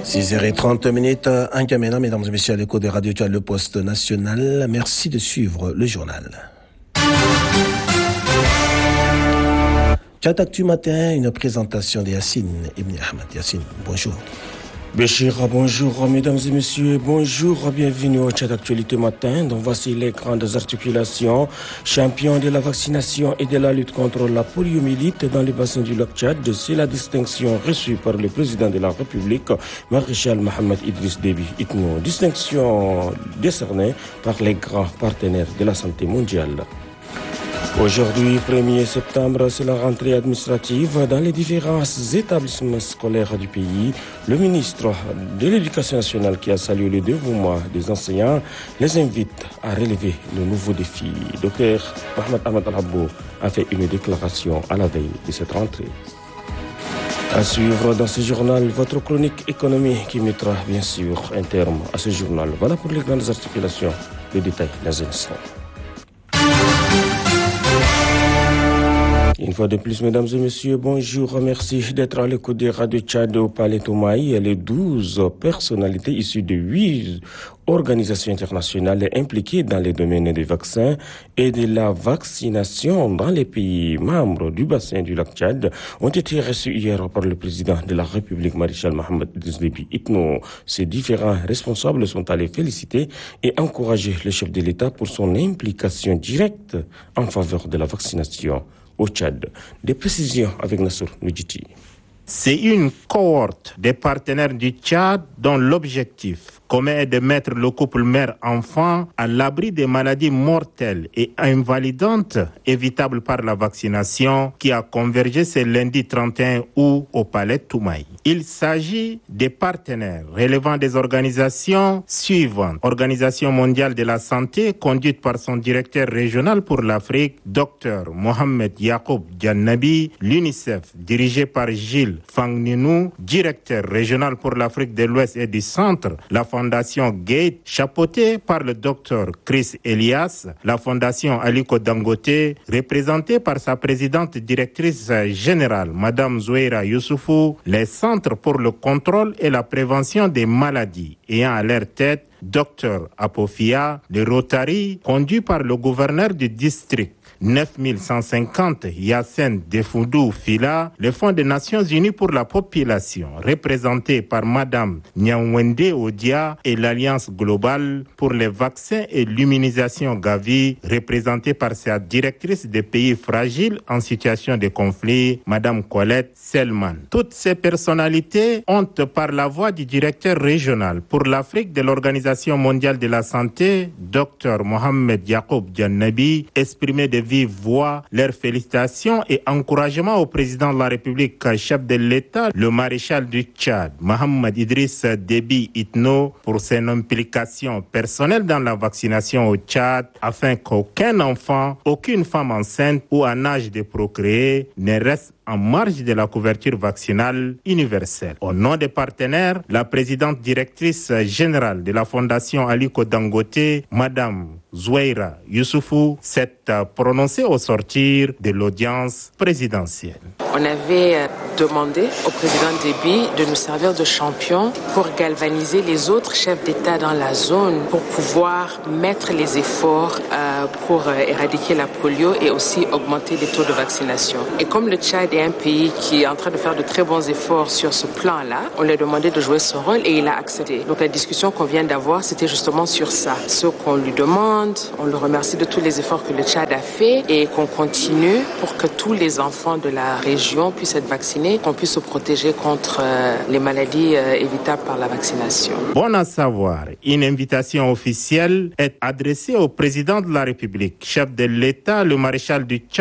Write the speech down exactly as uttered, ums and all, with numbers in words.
six heures trente minutes en Kamena, mesdames et messieurs, à l'écho de Radio Tchad, le poste national. Merci de suivre le journal. Tchad Actu Matin, une présentation de Yassine Ibn Ahmed. Yassine, bonjour. Béchir, bonjour mesdames et messieurs, bonjour, bienvenue au Tchad Actualité Matin. Donc voici les grandes articulations. Champion de la vaccination et de la lutte contre la poliomyélite dans le bassin du lac Tchad, c'est la distinction reçue par le président de la République, Maréchal Mohamed Idriss Déby Itno. Distinction décernée par les grands partenaires de la santé mondiale. Aujourd'hui, premier septembre, c'est la rentrée administrative dans les différents établissements scolaires du pays. Le ministre de l'Éducation nationale, qui a salué le dévouement des enseignants, les invite à relever de nouveaux défis. Docteur Mohamed Ahmed Al-Habbo a fait une déclaration à la veille de cette rentrée. À suivre dans ce journal, votre chronique économie qui mettra bien sûr un terme à ce journal. Voilà pour les grandes articulations. Le détail dans un instant. Une fois de plus, mesdames et messieurs, bonjour. Merci d'être à l'écoute des Radio Tchad au Palais Toumaï. Les douze personnalités issues de huit organisations internationales impliquées dans les domaines des vaccins et de la vaccination dans les pays membres du bassin du lac Tchad ont été reçus hier par le président de la République, Maréchal Mohamed Idriss Déby Itno. Ces différents responsables sont allés féliciter et encourager le chef de l'État pour son implication directe en faveur de la vaccination au Tchad. Des précisions avec Nassour Nudjiti. C'est une cohorte des partenaires du Tchad dont l'objectif commun est de mettre le couple mère-enfant à l'abri des maladies mortelles et invalidantes évitables par la vaccination qui a convergé ce lundi trente et un août au Palais Toumaï. Il s'agit des partenaires relevant des organisations suivantes. Organisation mondiale de la santé conduite par son directeur régional pour l'Afrique, Dr Mohamed Yacoub Djannabi, l'UNICEF dirigé par Gilles Fang Ninou, directeur régional pour l'Afrique de l'Ouest et du Centre, la Fondation Gate, chapeautée par le docteur Chris Elias, la Fondation Aliko Dangote, représentée par sa présidente directrice générale, Madame Zoueira Youssoufou, les Centres pour le contrôle et la prévention des maladies, ayant à leur tête Docteur Apofia, le Rotary, conduit par le gouverneur du district neuf mille cent cinquante, Yassine Defoudou Fila, le Fonds des Nations Unies pour la population, représenté par Madame Nyawende Odia, et l'Alliance globale pour les vaccins et l'immunisation Gavi, représentée par sa directrice des pays fragiles en situation de conflit, Madame Colette Selman. Toutes ces personnalités ont, par la voix du directeur régional pour l'Afrique de l'Organisation mondiale de la santé, Dr Mohamed Yacoub Djannabi, exprimé de vive voix leurs félicitations et encouragements au président de la République, chef de l'État, le maréchal du Tchad, Mohamed Idriss Déby Itno, pour son implication personnelle dans la vaccination au Tchad, afin qu'aucun enfant, aucune femme enceinte ou en âge de procréer ne reste en marge de la couverture vaccinale universelle. Au nom des partenaires, la présidente directrice générale de la Fondation Aliko Dangote, Madame Zoueira Youssoufou, s'est prononcée au sortir de l'audience présidentielle. On avait demandé au président Déby de nous servir de champion pour galvaniser les autres chefs d'État dans la zone pour pouvoir mettre les efforts euh, pour euh, éradiquer la polio et aussi augmenter les taux de vaccination. Et comme le Tchad est un pays qui est en train de faire de très bons efforts sur ce plan-là, on lui a demandé de jouer ce rôle et il a accepté. Donc la discussion qu'on vient d'avoir, c'était justement sur ça. Ce qu'on lui demande, on le remercie de tous les efforts que le Tchad a fait et qu'on continue pour que tous les enfants de la région puissent être vaccinés, qu'on puisse se protéger contre euh, les maladies euh, évitables par la vaccination. Bon à savoir, une invitation officielle est adressée au président de la République, chef de l'État, le maréchal du Tchad,